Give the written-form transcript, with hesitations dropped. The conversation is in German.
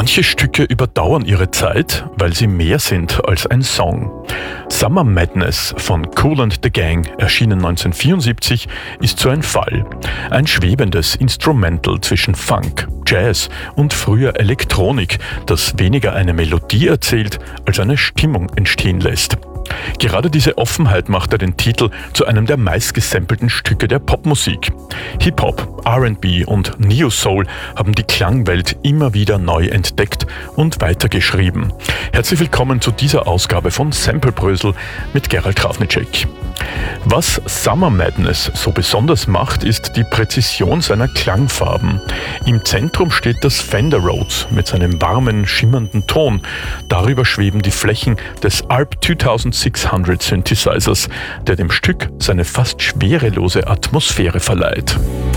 Manche Stücke überdauern ihre Zeit, weil sie mehr sind als ein Song. Summer Madness von Kool and the Gang, erschienen 1974, ist so ein Fall. Ein schwebendes Instrumental zwischen Funk, Jazz und früher Elektronik, das weniger eine Melodie erzählt, als eine Stimmung entstehen lässt. Gerade diese Offenheit machte den Titel zu einem der meistgesampelten Stücke der Popmusik. Hip-Hop, R&B und Neo-Soul haben die Klangwelt immer wieder neu entdeckt und weitergeschrieben. Herzlich willkommen zu dieser Ausgabe von Samplebrösel mit Gerald Trafnicek. Was Summer Madness so besonders macht, ist die Präzision seiner Klangfarben. Im Zentrum steht das Fender Rhodes mit seinem warmen, schimmernden Ton. Darüber schweben die Flächen des ARP 2600 Synthesizers, der dem Stück seine fast schwerelose Atmosphäre verleiht.